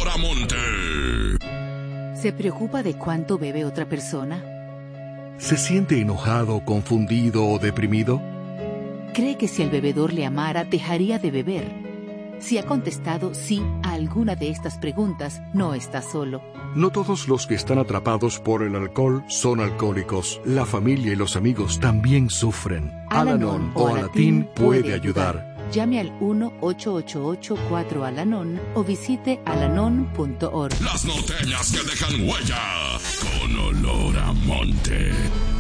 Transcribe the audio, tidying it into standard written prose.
a monte. ¿Se preocupa de cuánto bebe otra persona? ¿Se siente enojado, confundido o deprimido? ¿Cree que si el bebedor le amara, dejaría de beber? Si ha contestado sí a alguna de estas preguntas, no está solo. No todos los que están atrapados por el alcohol son alcohólicos. La familia y los amigos también sufren. Al-Anon o Alatín puede ayudar. Llame al 1-888-4-ALANON o visite alanon.org. Las norteñas que dejan huella con olor a monte.